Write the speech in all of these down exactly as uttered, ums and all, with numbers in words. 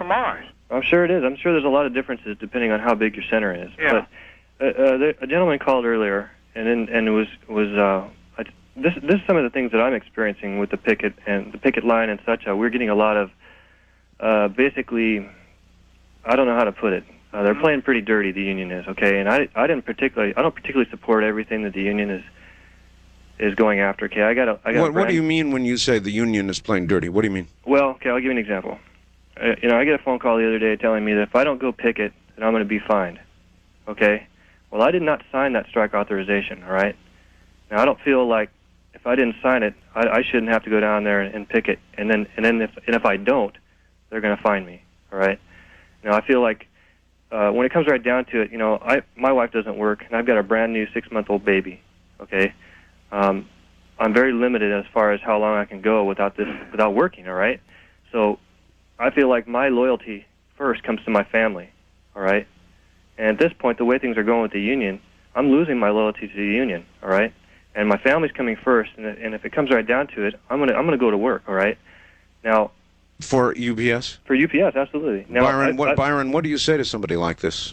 from ours. I'm sure it is. I'm sure there's a lot of differences depending on how big your center is. Yeah. But uh, uh, the, a gentleman called earlier, and in, and it was was uh, I, this this is some of the things that I'm experiencing with the picket and the picket line and such. Uh, we're getting a lot of uh, basically, I don't know how to put it. Uh, they're mm-hmm. playing pretty dirty. The union is, okay, and I I didn't particularly I don't particularly support everything that the union is is going after. Okay, I got a, I got. What, a what do you mean when you say the union is playing dirty? What do you mean? Well, okay, I'll give you an example. Uh, you know, I get a phone call the other day telling me that if I don't go picket, then I'm going to be fined. Okay? Well, I did not sign that strike authorization, all right? Now, I don't feel like if I didn't sign it, I, I shouldn't have to go down there and, and picket. And then, and then if, and if I don't, they're going to fine me, all right? Now, I feel like uh, when it comes right down to it, you know, I my wife doesn't work, and I've got a brand-new six-month-old baby, okay? Um, I'm very limited as far as how long I can go without this, without working, all right? So I feel like my loyalty first comes to my family, all right? And at this point, the way things are going with the union, I'm losing my loyalty to the union, all right? And my family's coming first, and, and if it comes right down to it, I'm gonna I'm gonna go to work, all right? Now, for U P S? For U P S, absolutely. Now, Byron, I, what I, Byron, what do you say to somebody like this?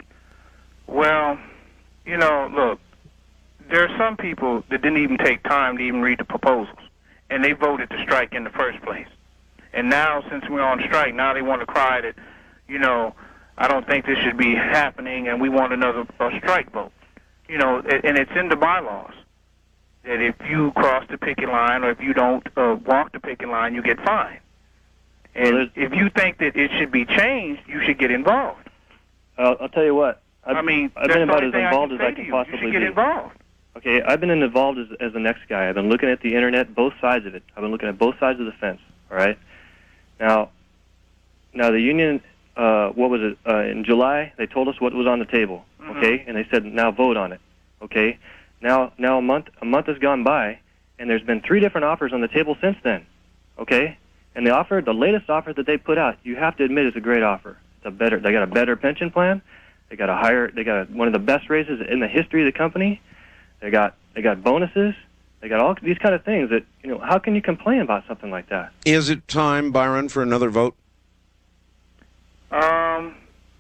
Well, you know, look, there are some people that didn't even take time to even read the proposals, and they voted to strike in the first place. And now, since we're on strike, now they want to cry that, you know, I don't think this should be happening, and we want another a strike vote. You know, and it's in the bylaws that if you cross the picket line or if you don't uh, walk the picket line, you get fined. And well, if you think that it should be changed, you should get involved. Uh, I'll tell you what. I've, I mean, I've been about as involved I as I can you. possibly you should get be. Involved. Okay, I've been involved as, as the next guy. I've been looking at the internet, both sides of it. I've been looking at both sides of the fence. All right. Now, now the union. Uh, what was it? Uh, in July, they told us what was on the table. Mm-hmm. Okay, and they said now vote on it. Okay. Now, now a month a month has gone by, and there's been three different offers on the table since then. Okay, and the offer, the latest offer that they put out, you have to admit, is a great offer. It's a better. They got a better pension plan. They got a higher. They got one of the best raises in the history of the company. They got they got bonuses. They got all these kind of things that, you know, how can you complain about something like that? Is it time, Byron, for another vote? Um,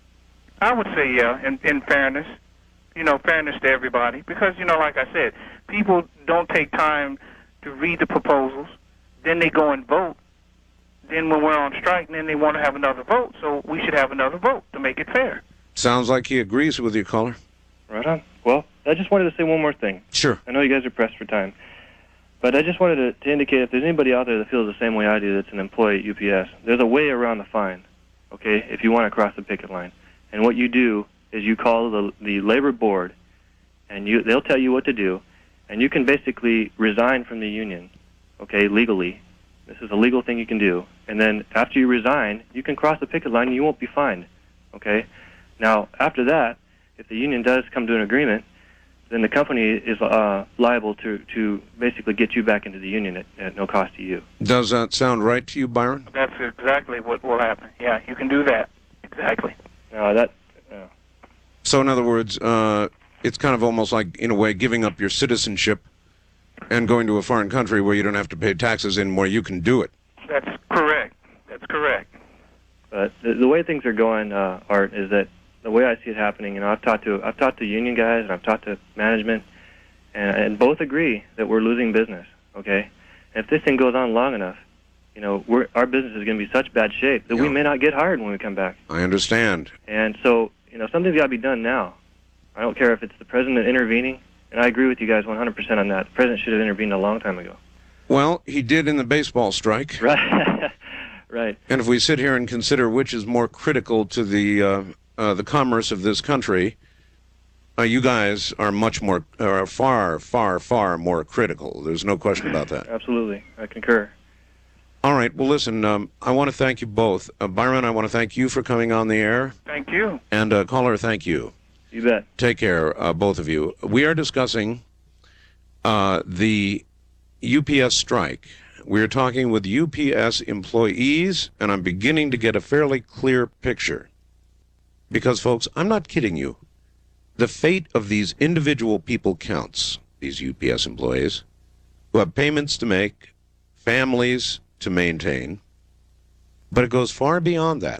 I would say yeah. In, in fairness, you know, fairness to everybody, because you know, like I said, people don't take time to read the proposals. Then they go and vote. Then when we're on strike, then they want to have another vote. So we should have another vote to make it fair. Sounds like he agrees with you, caller. Right on. Well, I just wanted to say one more thing. Sure. I know you guys are pressed for time, but I just wanted to, to indicate if there's anybody out there that feels the same way I do that's an employee at U P S, there's a way around the fine, okay, if you want to cross the picket line. And what you do is you call the, the labor board, and you they'll tell you what to do, and you can basically resign from the union, okay, legally. This is a legal thing you can do. And then after you resign, you can cross the picket line and you won't be fined, okay? Now, after that, if the union does come to an agreement, then the company is uh, liable to, to basically get you back into the union at, at no cost to you. Does that sound right to you, Byron? That's exactly what will happen. Yeah, you can do that. Exactly. No, that... Uh, so in other words, uh, it's kind of almost like, in a way, giving up your citizenship and going to a foreign country where you don't have to pay taxes in, where you can do it. That's correct. That's correct. But the, the way things are going, uh, Art, is that the way I see it happening, you know, I've talked to I've talked to union guys and I've talked to management, and, and both agree that we're losing business. Okay, and if this thing goes on long enough, you know, we're, our business is going to be such bad shape that yeah. we may not get hired when we come back. I understand. And so, you know, something's got to be done now. I don't care if it's the president intervening, and I agree with you guys one hundred percent on that. The president should have intervened a long time ago. Well, he did in the baseball strike. Right. Right. And if we sit here and consider which is more critical to the uh, uh, the commerce of this country, uh, you guys are much more, are far, far, far more critical. There's no question about that. Absolutely. I concur. All right. Well, listen, um, I want to thank you both. Uh, Byron, I want to thank you for coming on the air. Thank you. And uh, caller, thank you. You bet. Take care, uh, both of you. We are discussing uh, the U P S strike. We're talking with U P S employees, and I'm beginning to get a fairly clear picture. Because, folks, I'm not kidding you. The fate of these individual people counts, these U P S employees, who have payments to make, families to maintain, but it goes far beyond that.